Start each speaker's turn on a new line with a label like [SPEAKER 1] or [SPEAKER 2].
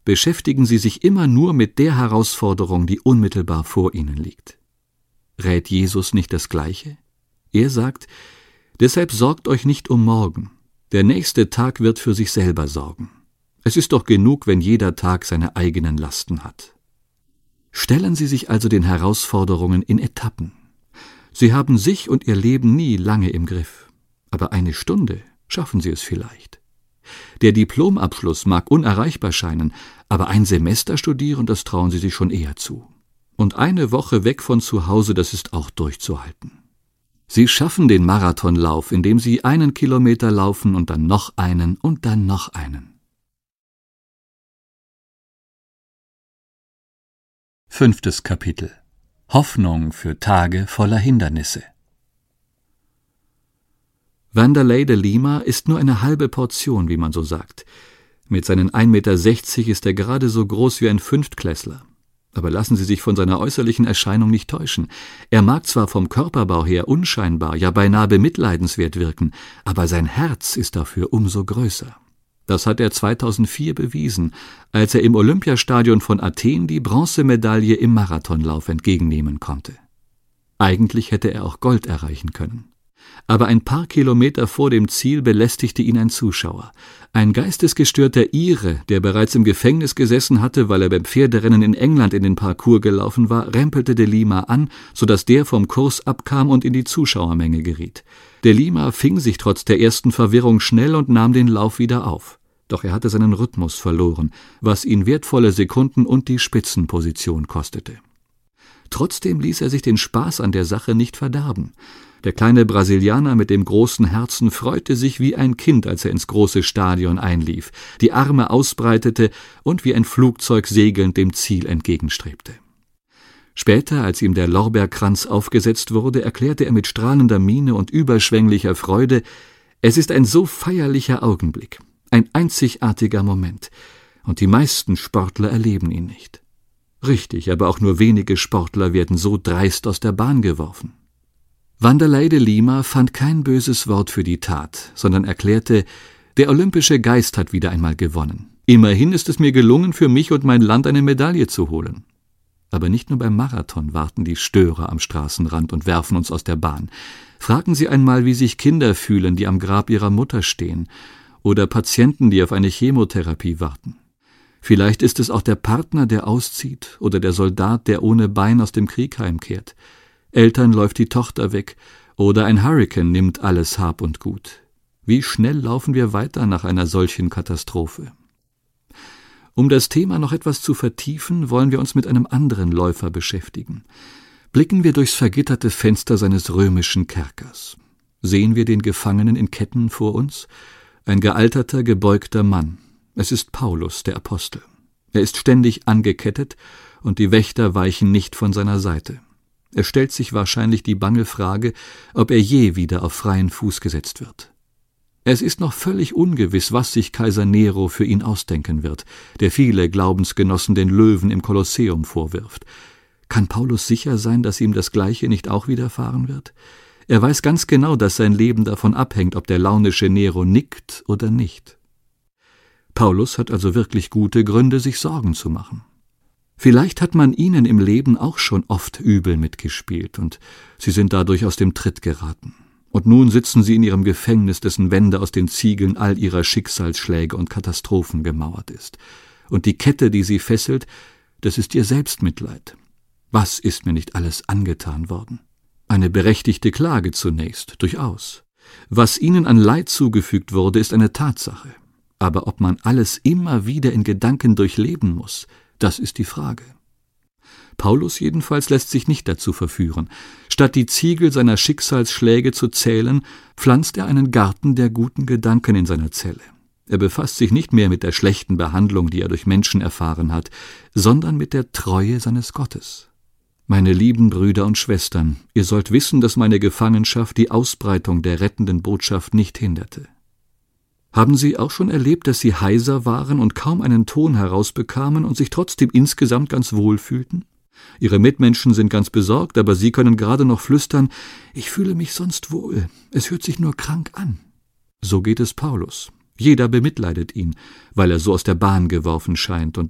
[SPEAKER 1] beschäftigen Sie sich immer nur mit der Herausforderung, die unmittelbar vor Ihnen liegt. Rät Jesus nicht das Gleiche? Er sagt: Deshalb sorgt euch nicht um morgen. Der nächste Tag wird für sich selber sorgen. Es ist doch genug, wenn jeder Tag seine eigenen Lasten hat. Stellen Sie sich also den Herausforderungen in Etappen. Sie haben sich und Ihr Leben nie lange im Griff. Aber eine Stunde schaffen Sie es vielleicht. Der Diplomabschluss mag unerreichbar scheinen, aber ein Semester studieren, das trauen Sie sich schon eher zu. Und eine Woche weg von zu Hause, das ist auch durchzuhalten. Sie schaffen den Marathonlauf, indem Sie 1 Kilometer laufen und dann noch einen und dann noch einen. 5. Kapitel: Hoffnung für Tage voller Hindernisse. Wanderlei de Lima ist nur eine halbe Portion, wie man so sagt. Mit seinen 1,60 Meter ist er gerade so groß wie ein Fünftklässler. Aber lassen Sie sich von seiner äußerlichen Erscheinung nicht täuschen. Er mag zwar vom Körperbau her unscheinbar, ja beinahe bemitleidenswert wirken, aber sein Herz ist dafür umso größer. Das hat er 2004 bewiesen, als er im Olympiastadion von Athen die Bronzemedaille im Marathonlauf entgegennehmen konnte. Eigentlich hätte er auch Gold erreichen können. Aber ein paar Kilometer vor dem Ziel belästigte ihn ein Zuschauer. Ein geistesgestörter Ire, der bereits im Gefängnis gesessen hatte, weil er beim Pferderennen in England in den Parcours gelaufen war, rempelte de Lima an, sodass der vom Kurs abkam und in die Zuschauermenge geriet. De Lima fing sich trotz der ersten Verwirrung schnell und nahm den Lauf wieder auf. Doch er hatte seinen Rhythmus verloren, was ihn wertvolle Sekunden und die Spitzenposition kostete. Trotzdem ließ er sich den Spaß an der Sache nicht verderben. Der kleine Brasilianer mit dem großen Herzen freute sich wie ein Kind, als er ins große Stadion einlief, die Arme ausbreitete und wie ein Flugzeug segelnd dem Ziel entgegenstrebte. Später, als ihm der Lorbeerkranz aufgesetzt wurde, erklärte er mit strahlender Miene und überschwänglicher Freude: Es ist ein so feierlicher Augenblick, ein einzigartiger Moment, und die meisten Sportler erleben ihn nicht. Richtig, aber auch nur wenige Sportler werden so dreist aus der Bahn geworfen. Wanderlei de Lima fand kein böses Wort für die Tat, sondern erklärte: Der olympische Geist hat wieder einmal gewonnen. Immerhin ist es mir gelungen, für mich und mein Land eine Medaille zu holen. Aber nicht nur beim Marathon warten die Störer am Straßenrand und werfen uns aus der Bahn. Fragen Sie einmal, wie sich Kinder fühlen, die am Grab ihrer Mutter stehen, oder Patienten, die auf eine Chemotherapie warten. Vielleicht ist es auch der Partner, der auszieht, oder der Soldat, der ohne Bein aus dem Krieg heimkehrt. Eltern läuft die Tochter weg, oder ein Hurrikan nimmt alles Hab und Gut. Wie schnell laufen wir weiter nach einer solchen Katastrophe? Um das Thema noch etwas zu vertiefen, wollen wir uns mit einem anderen Läufer beschäftigen. Blicken wir durchs vergitterte Fenster seines römischen Kerkers. Sehen wir den Gefangenen in Ketten vor uns? Ein gealterter, gebeugter Mann. Es ist Paulus, der Apostel. Er ist ständig angekettet, und die Wächter weichen nicht von seiner Seite. Er stellt sich wahrscheinlich die bange Frage, ob er je wieder auf freien Fuß gesetzt wird. Es ist noch völlig ungewiss, was sich Kaiser Nero für ihn ausdenken wird, der viele Glaubensgenossen den Löwen im Kolosseum vorwirft. Kann Paulus sicher sein, dass ihm das Gleiche nicht auch widerfahren wird? Er weiß ganz genau, dass sein Leben davon abhängt, ob der launische Nero nickt oder nicht. Paulus hat also wirklich gute Gründe, sich Sorgen zu machen. Vielleicht hat man ihnen im Leben auch schon oft übel mitgespielt, und sie sind dadurch aus dem Tritt geraten. Und nun sitzen sie in ihrem Gefängnis, dessen Wände aus den Ziegeln all ihrer Schicksalsschläge und Katastrophen gemauert ist. Und die Kette, die sie fesselt, das ist ihr Selbstmitleid. Was ist mir nicht alles angetan worden? Eine berechtigte Klage zunächst, durchaus. Was ihnen an Leid zugefügt wurde, ist eine Tatsache. Aber ob man alles immer wieder in Gedanken durchleben muss, das ist die Frage. Paulus jedenfalls lässt sich nicht dazu verführen. Statt die Ziegel seiner Schicksalsschläge zu zählen, pflanzt er einen Garten der guten Gedanken in seiner Zelle. Er befasst sich nicht mehr mit der schlechten Behandlung, die er durch Menschen erfahren hat, sondern mit der Treue seines Gottes. Meine lieben Brüder und Schwestern, ihr sollt wissen, dass meine Gefangenschaft die Ausbreitung der rettenden Botschaft nicht hinderte. Haben Sie auch schon erlebt, dass Sie heiser waren und kaum einen Ton herausbekamen und sich trotzdem insgesamt ganz wohl fühlten? Ihre Mitmenschen sind ganz besorgt, aber Sie können gerade noch flüstern: Ich fühle mich sonst wohl, es hört sich nur krank an. So geht es Paulus. Jeder bemitleidet ihn, weil er so aus der Bahn geworfen scheint und